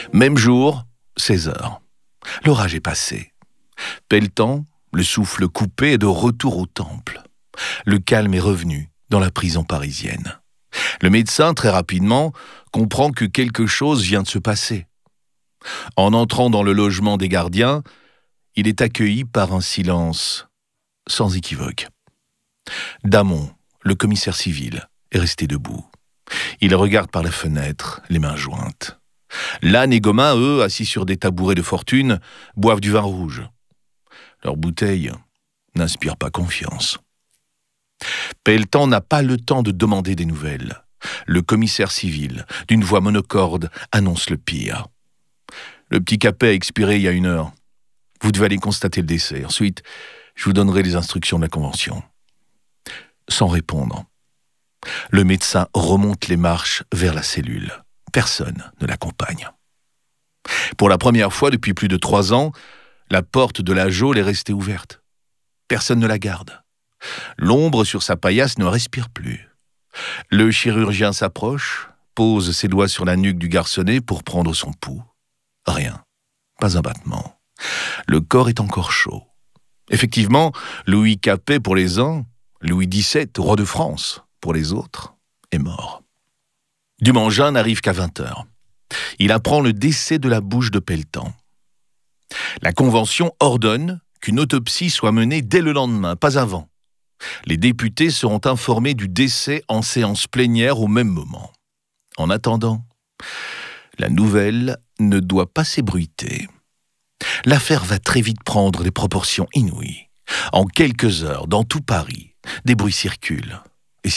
Même jour, 16 heures. L'orage est passé. Pelletan, le souffle coupé, est de retour au temple. Le calme est revenu dans la prison parisienne. Le médecin, très rapidement, comprend que quelque chose vient de se passer. En entrant dans le logement des gardiens, il est accueilli par un silence sans équivoque. Damon, le commissaire civil, est resté debout. Il regarde par la fenêtre, les mains jointes. Lannes et Gomin, eux, assis sur des tabourets de fortune, boivent du vin rouge. Leur bouteille n'inspire pas confiance. Pelletan n'a pas le temps de demander des nouvelles. Le commissaire civil, d'une voix monocorde, annonce le pire. Le petit Capet a expiré il y a 1 heure. Vous devez aller constater le décès. Ensuite, je vous donnerai les instructions de la convention. Sans répondre, le médecin remonte les marches vers la cellule. Personne ne l'accompagne. Pour la première fois depuis plus de 3 ans, la porte de la geôle est restée ouverte. Personne ne la garde. L'ombre sur sa paillasse ne respire plus. Le chirurgien s'approche, pose ses doigts sur la nuque du garçonnet pour prendre son pouls. Rien, pas un battement. Le corps est encore chaud. Effectivement, Louis Capet pour les uns, Louis XVII, roi de France, pour les autres, est mort. Dumangin n'arrive qu'à 20 heures. Il apprend le décès de la bouche de Pelletan. La Convention ordonne qu'une autopsie soit menée dès le lendemain, pas avant. Les députés seront informés du décès en séance plénière au même moment. En attendant, la nouvelle ne doit pas s'ébruiter. L'affaire va très vite prendre des proportions inouïes. En quelques heures, dans tout Paris, des bruits circulent. Et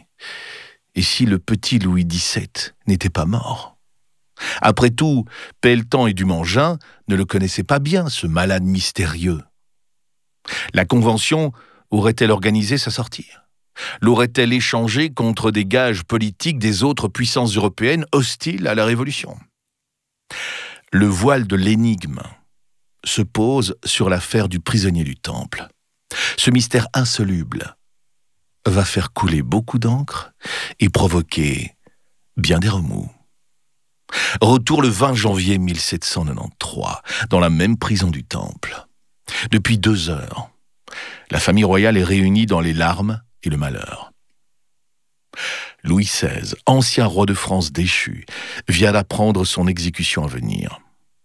si le petit Louis XVII n'était pas mort? Après tout, Pelletan et Dumangin ne le connaissaient pas bien, ce malade mystérieux. La Convention aurait-elle organisé sa sortie? L'aurait-elle échangé contre des gages politiques des autres puissances européennes hostiles à la Révolution? Le voile de l'énigme se pose sur l'affaire du prisonnier du Temple. Ce mystère insoluble va faire couler beaucoup d'encre et provoquer bien des remous. Retour le 20 janvier 1793, dans la même prison du Temple. Depuis 2 heures, la famille royale est réunie dans les larmes et le malheur. Louis XVI, ancien roi de France déchu, vient d'apprendre son exécution à venir.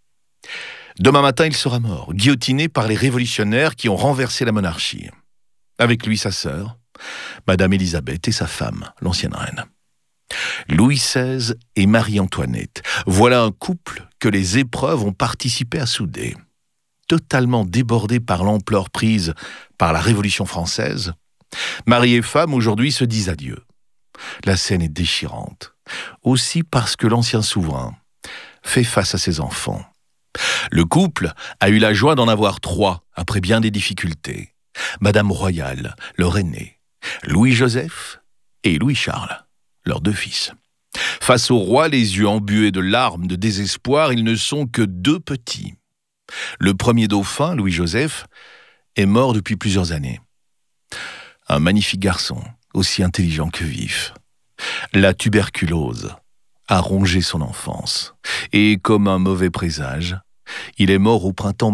Demain matin, il sera mort, guillotiné par les révolutionnaires qui ont renversé la monarchie. Avec lui, sa sœur, Madame Élisabeth, et sa femme, l'ancienne reine. Louis XVI et Marie-Antoinette, voilà un couple que les épreuves ont participé à souder. Totalement débordés par l'ampleur prise par la Révolution française, mari et femme aujourd'hui se disent adieu. La scène est déchirante, aussi parce que l'ancien souverain fait face à ses enfants. Le couple a eu la joie d'en avoir 3 après bien des difficultés. Madame Royale, leur aîné, Louis-Joseph et Louis-Charles, leurs 2 fils. Face au roi, les yeux embués de larmes, de désespoir, ils ne sont que 2 petits. Le premier dauphin, Louis-Joseph, est mort depuis plusieurs années. Un magnifique garçon, aussi intelligent que vif. La tuberculose a rongé son enfance. Et comme un mauvais présage, il est mort au printemps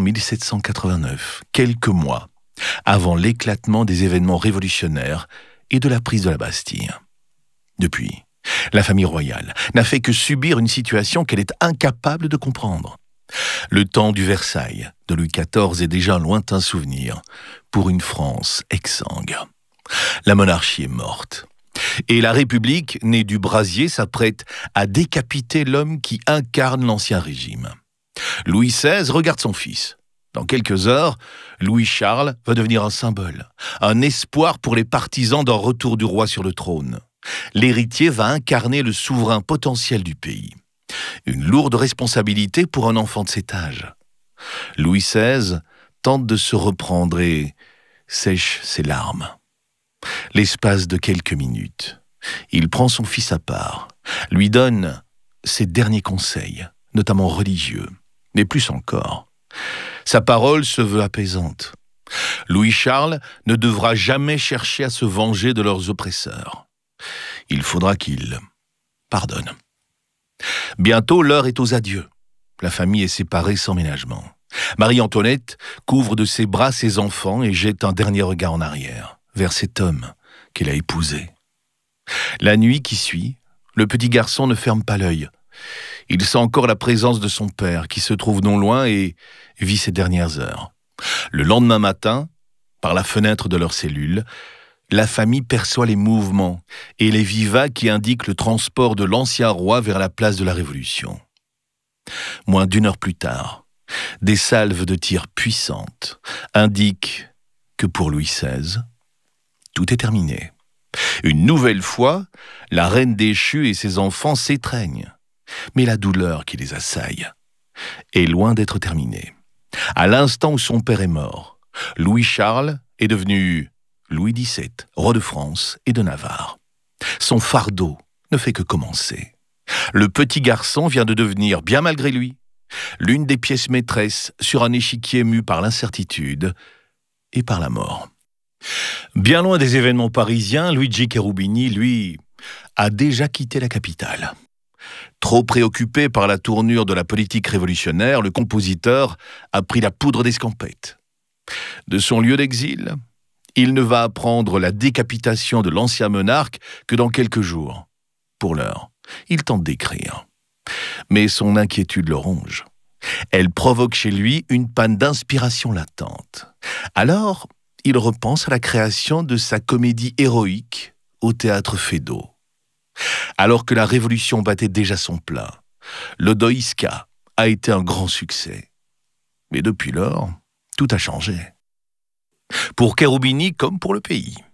1789, quelques mois avant l'éclatement des événements révolutionnaires et de la prise de la Bastille. Depuis, la famille royale n'a fait que subir une situation qu'elle est incapable de comprendre. Le temps du Versailles de Louis XIV est déjà un lointain souvenir pour une France exsangue. La monarchie est morte. Et la République, née du brasier, s'apprête à décapiter l'homme qui incarne l'ancien régime. Louis XVI regarde son fils. Dans quelques heures, Louis-Charles va devenir un symbole, un espoir pour les partisans d'un retour du roi sur le trône. L'héritier va incarner le souverain potentiel du pays. Une lourde responsabilité pour un enfant de cet âge. Louis XVI tente de se reprendre et sèche ses larmes. L'espace de quelques minutes, il prend son fils à part, lui donne ses derniers conseils, notamment religieux, mais plus encore. Sa parole se veut apaisante. Louis-Charles ne devra jamais chercher à se venger de leurs oppresseurs. Il faudra qu'il pardonne. Bientôt, l'heure est aux adieux. la famille est séparée sans ménagement. Marie-Antoinette couvre de ses bras ses enfants et jette un dernier regard en arrière, vers cet homme qu'elle a épousé. La nuit qui suit, le petit garçon ne ferme pas l'œil. Il sent encore la présence de son père qui se trouve non loin et vit ses dernières heures. Le lendemain matin, par la fenêtre de leur cellule, la famille perçoit les mouvements et les vivas qui indiquent le transport de l'ancien roi vers la place de la Révolution. Moins d'1 heure plus tard, des salves de tir puissantes indiquent que pour Louis XVI, tout est terminé. Une nouvelle fois, la reine déchue et ses enfants s'étreignent. Mais la douleur qui les assaille est loin d'être terminée. À l'instant où son père est mort, Louis-Charles est devenu Louis XVII, roi de France et de Navarre. Son fardeau ne fait que commencer. Le petit garçon vient de devenir, bien malgré lui, l'une des pièces maîtresses sur un échiquier mu par l'incertitude et par la mort. Bien loin des événements parisiens, Luigi Cherubini, lui, a déjà quitté la capitale. Trop préoccupé par la tournure de la politique révolutionnaire, le compositeur a pris la poudre d'escampette. De son lieu d'exil, il ne va apprendre la décapitation de l'ancien monarque que dans quelques jours. Pour l'heure, il tente d'écrire. Mais son inquiétude le ronge. Elle provoque chez lui une panne d'inspiration latente. Alors, il repense à la création de sa comédie héroïque au théâtre Feydeau. Alors que la Révolution battait déjà son plein, l'Odoïska a été un grand succès. Mais depuis lors, tout a changé. Pour Cherubini comme pour le pays.